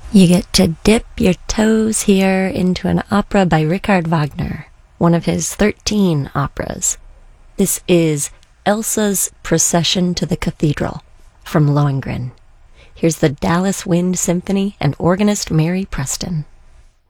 You get to dip your toes here into an opera by Richard Wagner, one of his 13 operas. This is Elsa's Procession to the Cathedral from Lohengrin. Here's the Dallas Wind Symphony and organist Mary Preston.